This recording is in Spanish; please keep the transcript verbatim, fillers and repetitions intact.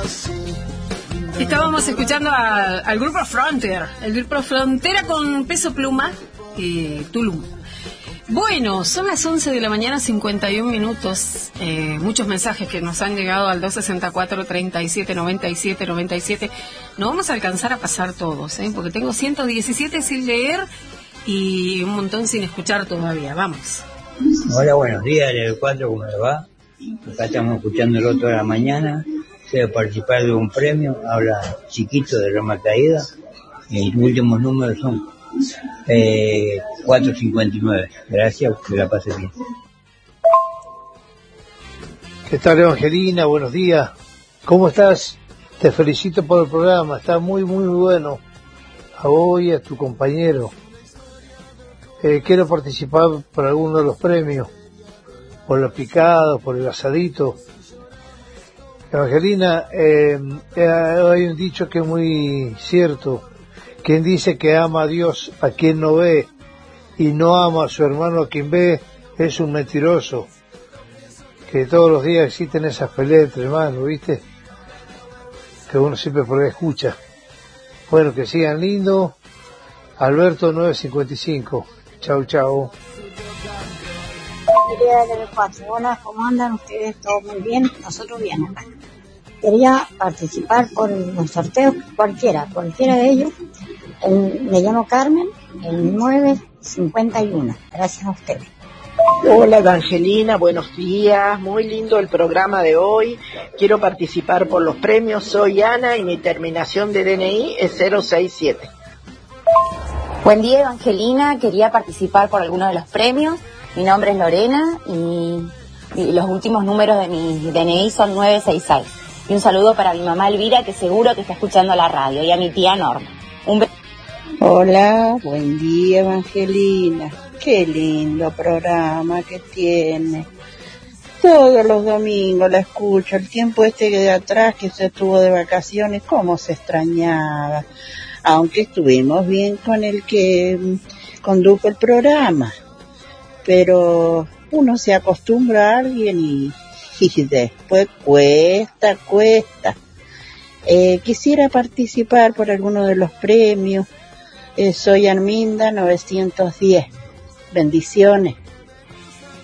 Estábamos escuchando a, al grupo Frontier, el grupo Frontera con Peso Pluma y Tulum. Bueno, son las once de la mañana, cincuenta y un minutos. Eh, muchos mensajes que nos han llegado al dos sesenta y cuatro, treinta y siete, noventa y siete, noventa y siete. No vamos a alcanzar a pasar todos, ¿eh? Porque tengo ciento diecisiete sin leer y un montón sin escuchar todavía. Vamos. Hola, buenos días, el cuatro, ¿cómo le va? Acá estamos escuchando el otro de la mañana. Quiero participar de un premio. Habla Chiquito de Roma Caída. Y los últimos números son eh, cuatrocientos cincuenta y nueve. Gracias, que la pase bien. ¿Qué tal, Evangelina? Buenos días. ¿Cómo estás? Te felicito por el programa. Está muy, muy bueno. A vos y a tu compañero. Eh, quiero participar por alguno de los premios. Por los picados, por el asadito. Evangelina, eh, eh, hay un dicho que es muy cierto. Quien dice que ama a Dios a quien no ve y no ama a su hermano a quien ve es un mentiroso. Que todos los días existen esas peleas entre hermanos, ¿viste? Que uno siempre por ahí escucha. Bueno, que sigan lindo. Alberto nueve cincuenta y cinco. Chau, chau. Hola, ¿cómo andan ustedes? ¿Todo muy bien? Nosotros bien acá. Quería participar por los sorteos, cualquiera, cualquiera de ellos. El, me llamo Carmen, el nueve cincuenta y uno. Gracias a ustedes. Hola Evangelina, buenos días, muy lindo el programa de hoy. Quiero participar por los premios. Soy Ana y mi terminación de D N I es cero seis siete. Buen día Evangelina, quería participar por alguno de los premios. Mi nombre es Lorena y, y los últimos números de mi D N I son nueve seis seis. Y un saludo para mi mamá Elvira, que seguro que está escuchando la radio, y a mi tía Norma. Un beso. Hola, buen día Evangelina. Qué lindo programa que tiene. Todos los domingos la escucho. El tiempo este de atrás que se estuvo de vacaciones, cómo se extrañaba. Aunque estuvimos bien con el que condujo el programa. Pero uno se acostumbra a alguien y, y después cuesta, cuesta. Eh, quisiera participar por alguno de los premios. Eh, soy Arminda novecientos diez. Bendiciones.